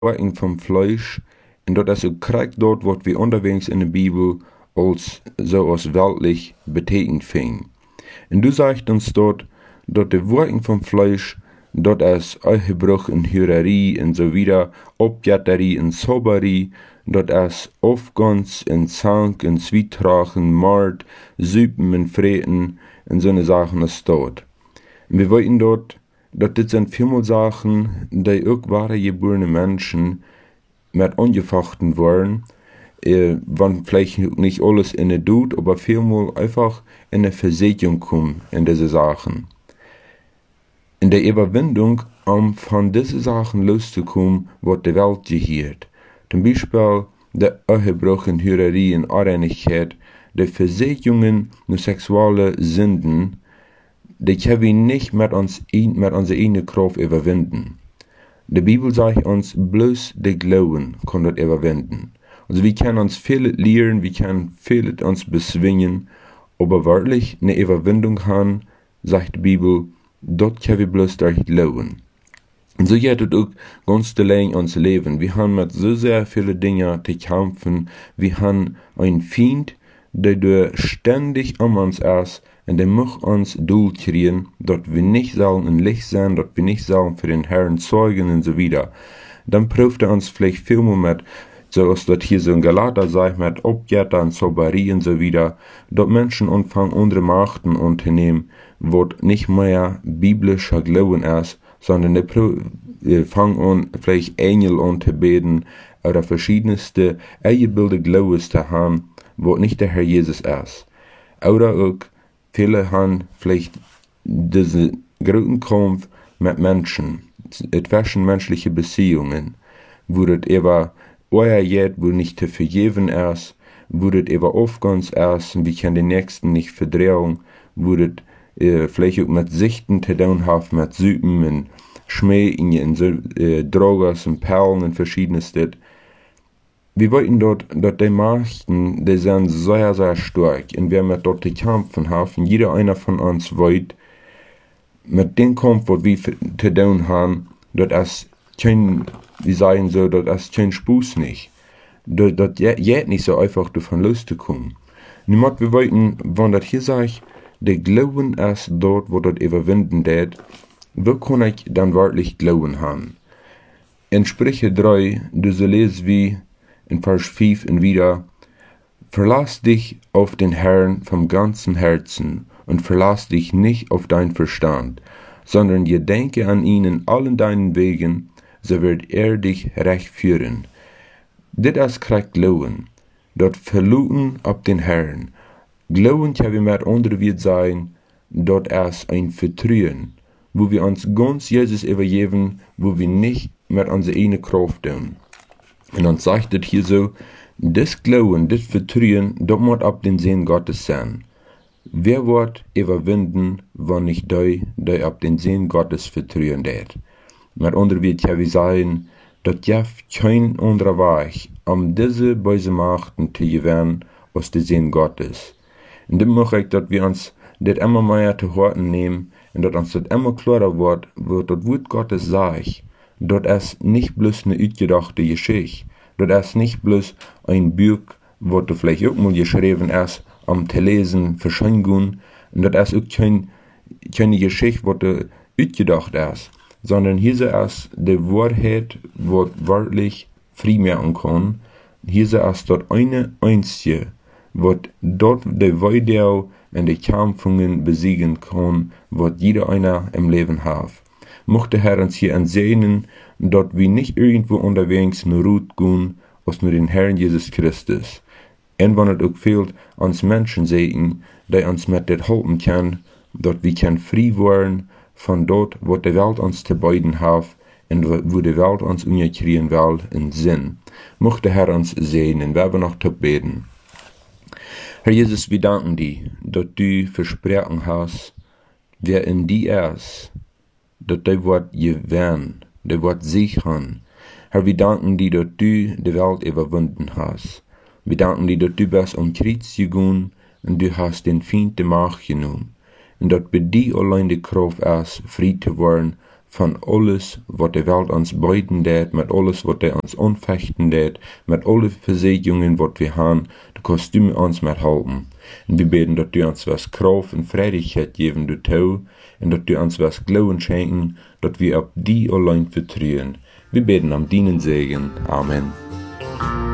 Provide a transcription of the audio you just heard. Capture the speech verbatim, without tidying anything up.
werking vom Fleisch, en dat is ook krijgt dort wat we onderwegs in de Bibel als zo als weltlich betekent vinden. En du zegt ons dort, dat de werking vom Fleisch, dat is uitgebruch in Hurerei en so wieder, Opjatterie en Soberie, dat is Aufgans en Zank en Zwietrachen, Mord, Süpen en Freten en zo'n Sachen is dort. En we weten dort, dat dit zijn vielmal Sachen, die ook wahre geborene Menschen mit angefochten worden, äh, wann vielleicht nicht alles in der Dut, aber vielmal einfach in der Versägung kommen in diese Sachen. In der Überwindung, um von diesen Sachen loszukommen, wird die Welt gehört. Zum Beispiel der Ehebruch in Hurerei und Unreinigkeit, die Versägungen und sexuelle Sünden, die können wir nicht mit, uns, mit unserer eigenen Kraft überwinden. Die Bibel sagt uns, bloß der Glauben kann das überwinden. Also wir können uns viel lernen, wir können viel uns bezwingen, aber wirklich eine Überwindung haben, sagt die Bibel, dort können wir bloß durch Glauben. Und so geht es auch ganz allein uns Leben. Wir haben mit so sehr vielen Dingen zu kämpfen. Wir haben einen Feind, der ständig um uns ist, und der muss uns durchkriegen, dass wir nicht sollen in Licht sein, dass wir nicht sollen für den Herrn zeugen und so wieder. Dann prüft er uns vielleicht viel mehr mit, so als das hier so in Galater sagt, mit Objetter und Soberie und so wieder, dass Menschen anfangen, andere Machten unternehmen, wo nicht mehr biblischer Glauben ist, sondern die fangen an, vielleicht Engel anzubeten oder verschiedenste eingebildete Glauben zu haben, wo nicht der Herr Jesus ist. Oder auch viele haben vielleicht diesen großen Kampf mit Menschen, zwischenmenschliche Beziehungen, wo das eben euer Geld, wo nicht zu vergeben ist, wo das eben aufgangs ist, und wir können den Nächsten nicht verdrehen, wo das äh, vielleicht auch mit Sichten zu tun hat, mit Süpen und Schmähen und so, äh, Drogas und Perlen und verschiedenes. Wir wollten dort, dass die Machten, die sind sehr, sehr stark, und wir mit dort die kämpfen haben, jeder einer von uns wollt, mit dem Kampf, was wir zu tun haben, das ist kein, wie sagen so, das ist kein Spaß nicht. Das, das geht nicht so einfach davon loszukommen. Niemand, wir wollten, wenn das hier sagt, der Glauben ist dort, wo das überwinden wird, wo kann ich dann wirklich Glauben haben? In Sprüche drei, du so lest wie in Vers fünf und wieder, verlass dich auf den Herrn vom ganzen Herzen und verlass dich nicht auf dein Verstand, sondern gedenke an ihn in allen deinen Wegen, so wird er dich recht führen. Dit ist kriegt Glauben, dort verlauten auf den Herrn. Glauben kann wir mit anderen sein, dort ist ein Vertrauen, wo wir uns ganz Jesus übergeben, wo wir nicht mit unserer eigenen Kraft tun. Und dann sagt es hier so, das Glauben, das Vertrauen, das muss ab den Sinn Gottes sein. Wer wird überwinden, wenn nicht die, die ab den Sinn Gottes vertrauen wird? Mit anderen wird ja wir sagen, dass ja kein anderer Weg, um diese böse Machten zu gewinnen, als der Sinn Gottes. Und dann möchte ich, dass wir uns das immer mehr zu Horten nehmen, und dass uns das immer klarer wird, wo das Wort Gottes sagt, dass es nicht bloß eine ausgedachte Geschichte, dass es nicht bloß ein Buch, wo du vielleicht auch mal geschrieben ist, um zu lesen, verschenken, und dass es auch kein, keine Geschichte, wo du ausgedacht ist, sondern hier ist die Wahrheit, wo wirklich frei machen kann. Hier ist dort eine einzige, wo dort die Weidau und die Kämpfungen besiegen kann, was jeder einer im Leben hat. Mochte Herr uns hier ansehen, dort wir nicht irgendwo unterwegs nur Ruth gehen, als nur den Herrn Jesus Christus. Und wenn es auch fehlt, uns Menschen sehen, die uns mit das helfen können, dort wir können frei werden von dort, wo die Welt uns zu beiden hat und wo die Welt uns unkriegen will, in Sinn. Mochte Herr uns sehen, und wir werden noch zu beten. Herr Jesus, wir danken dir, dass du versprochen hast, wer in dir ist, dass der wird gewähren, der wird sichern. Herr, wir danken dir, dass du die Welt überwunden hast. Wir danken dir, dass du bist um Kreuz gegangen und du hast den Feind die Macht genommen. Und dass bei dir allein die Kraft ist, frei zu werden von alles, wat de Welt ons beuten deed, met alles wat de ons onfechten deed, met alle Versicherungen, wat wir haben, de Kostüme ons met helpen. En wir beten, dat du uns was Kraft und Freudigkeit geben, du Tau, und dat du uns was Glauben schenken, dat wir auf die allein vertrauen. Wir beten am Dienen Segen. Amen.